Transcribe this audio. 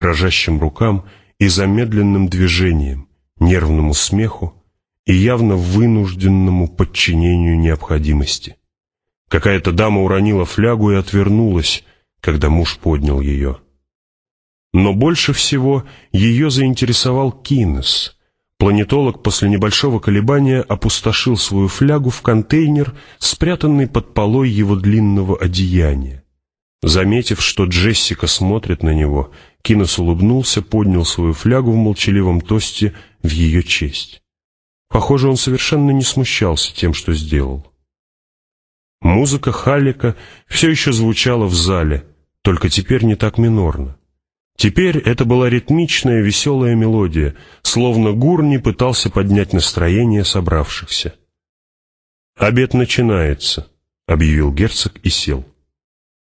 дрожащим рукам и замедленным движением, нервному смеху и явно вынужденному подчинению необходимости. Какая-то дама уронила флягу и отвернулась, когда муж поднял ее. Но больше всего ее заинтересовал Кинес. Планетолог после небольшого колебания опустошил свою флягу в контейнер, спрятанный под полой его длинного одеяния. Заметив, что Джессика смотрит на него, Кинес улыбнулся, поднял свою флягу в молчаливом тосте в ее честь. Похоже, он совершенно не смущался тем, что сделал. Музыка Халлека все еще звучала в зале, только теперь не так минорно. Теперь это была ритмичная, веселая мелодия, словно Гурни пытался поднять настроение собравшихся. «Обед начинается», — объявил герцог и сел.